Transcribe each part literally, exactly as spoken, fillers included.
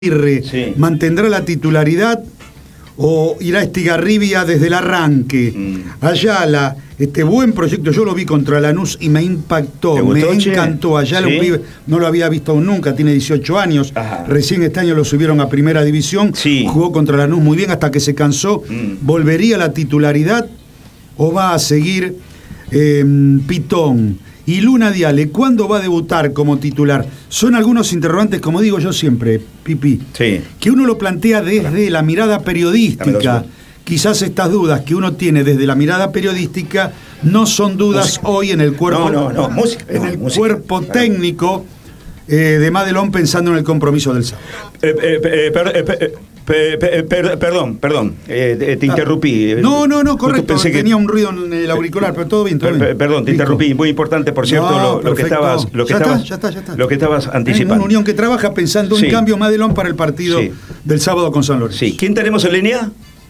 Sí. ¿Mantendrá la titularidad o irá Estigarribia desde el arranque? Mm. Ayala, este buen proyecto, yo lo vi contra Lanús y me impactó, me encantó. Ayala, ¿sí? Un pibe, no lo había visto nunca, tiene dieciocho años. Ajá. Recién este año lo subieron a primera división. Sí. Jugó contra Lanús muy bien hasta que se cansó. Mm. ¿Volvería a la titularidad o va a seguir eh, Pitón? Y Luna Diale, ¿cuándo va a debutar como titular? Son algunos interrogantes, como digo yo siempre, Pipi, sí, que uno lo plantea desde la mirada periodística. Quizás estas dudas que uno tiene desde la mirada periodística no son dudas música. Hoy en el cuerpo, no, no, no, música, en el música, cuerpo claro. técnico eh, de Madelón pensando en el compromiso del sábado. Eh, eh, eh, per, eh, per, Pe, pe, per, perdón, perdón, eh, te interrumpí. No, no, no, correcto, tenía que... un ruido en el auricular, pero todo bien, todo bien. Perdón, te Listo. interrumpí, muy importante, por cierto, no, lo, lo que estabas, lo que ya estabas, está, ya está, ya está. Lo que estabas anticipando. Una unión que trabaja pensando sí. en cambio Madelón para el partido sí. del sábado con San Lorenzo. Sí. ¿Quién tenemos en línea?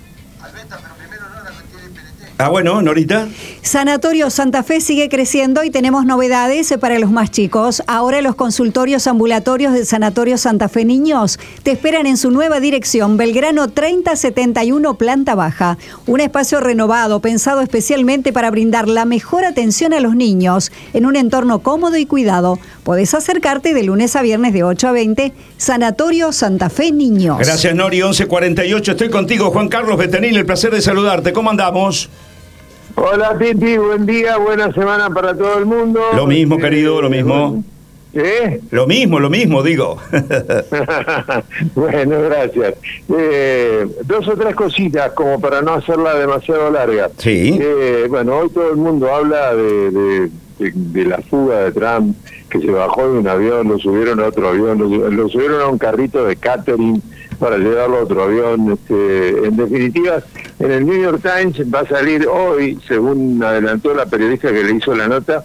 Ah, bueno, Norita. Sanatorio Santa Fe sigue creciendo y tenemos novedades para los más chicos. Ahora los consultorios ambulatorios del Sanatorio Santa Fe Niños te esperan en su nueva dirección, Belgrano treinta setenta y uno, planta baja. Un espacio renovado, pensado especialmente para brindar la mejor atención a los niños en un entorno cómodo y cuidado. Podés acercarte de lunes a viernes de ocho a veinte, Sanatorio Santa Fe Niños. Gracias, Nori, once cuarenta y ocho. Estoy contigo, Juan Carlos Betanil, el placer de saludarte. ¿Cómo andamos? Hola, Pipi, buen día, buena semana para todo el mundo. Lo mismo, querido, lo mismo. ¿Eh? Lo mismo, lo mismo, digo. Bueno, gracias. Eh, dos o tres cositas, como para no hacerla demasiado larga. Sí. Eh, bueno, hoy todo el mundo habla de, de, de, de la fuga de Trump, que se bajó de un avión, lo subieron a otro avión, lo, lo subieron a un carrito de catering para llevarlo a otro avión. Este, en definitiva, en el New York Times va a salir hoy, según adelantó la periodista que le hizo la nota,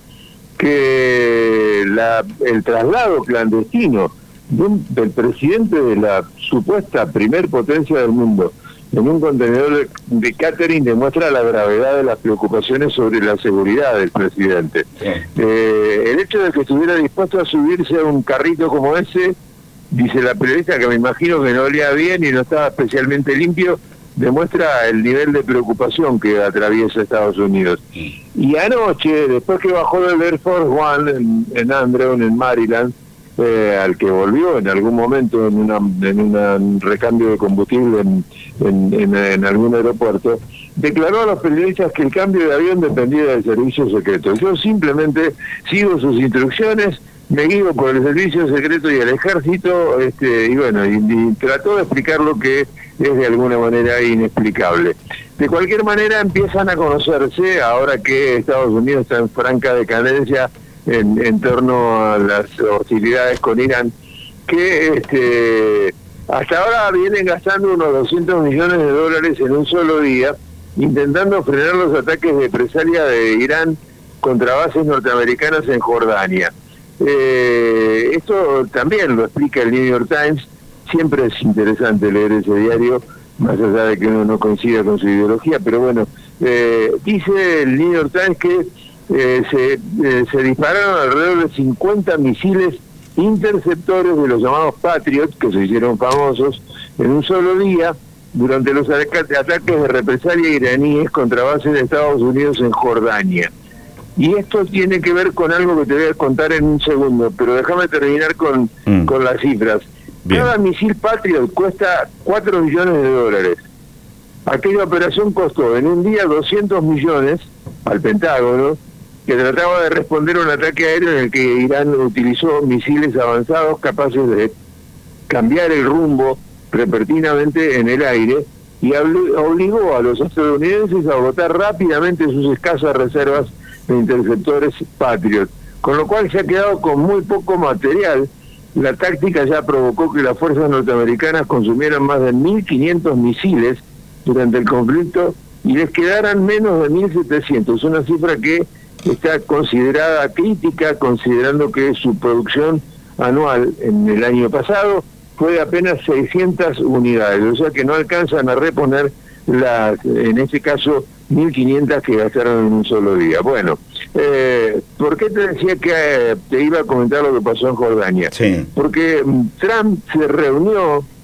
que la, el traslado clandestino de un, del presidente de la supuesta primer potencia del mundo en un contenedor de, de catering demuestra la gravedad de las preocupaciones sobre la seguridad del presidente. Sí. Eh, el hecho de que estuviera dispuesto a subirse a un carrito como ese, dice la periodista, que me imagino que no olía bien y no estaba especialmente limpio, demuestra el nivel de preocupación que atraviesa Estados Unidos. Y anoche, después que bajó del Air Force One en, en Andrews, en Maryland, eh, al que volvió en algún momento en una en un recambio de combustible en, en, en, en algún aeropuerto, declaró a los periodistas que el cambio de avión dependía del servicio secreto. Yo simplemente sigo sus instrucciones, me guío por el servicio secreto y el ejército, este, y bueno, y, y trató de explicar lo que es de alguna manera inexplicable. De cualquier manera empiezan a conocerse, ahora que Estados Unidos está en franca decadencia en, en torno a las hostilidades con Irán, que este, hasta ahora vienen gastando unos doscientos millones de dólares en un solo día, intentando frenar los ataques de represalia de Irán contra bases norteamericanas en Jordania. Eh, esto también lo explica el New York Times. Siempre es interesante leer ese diario, más allá de que uno no coincida con su ideología, pero bueno, eh, dice el New York Times que eh, se, eh, se dispararon alrededor de cincuenta misiles interceptores de los llamados Patriot, que se hicieron famosos en un solo día, durante los ataques de represalia iraníes contra bases de Estados Unidos en Jordania. Y esto tiene que ver con algo que te voy a contar en un segundo, pero déjame terminar con, mm. con las cifras. Bien. Cada misil Patriot cuesta cuatro millones de dólares. Aquella operación costó en un día doscientos millones al Pentágono, que trataba de responder a un ataque aéreo en el que Irán utilizó misiles avanzados capaces de cambiar el rumbo repentinamente en el aire y obligó a los estadounidenses a agotar rápidamente sus escasas reservas de interceptores Patriot, con lo cual se ha quedado con muy poco material. La táctica ya provocó que las fuerzas norteamericanas consumieran más de mil quinientos misiles durante el conflicto y les quedaran menos de mil setecientos, una cifra que está considerada crítica, considerando que su producción anual en el año pasado fue de apenas seiscientas unidades, o sea que no alcanzan a reponer las, en este caso, mil quinientas que gastaron en un solo día. Bueno, Eh, ¿Por qué te decía que eh, te iba a comentar lo que pasó en Jordania? Sí. Porque um, Trump se reunió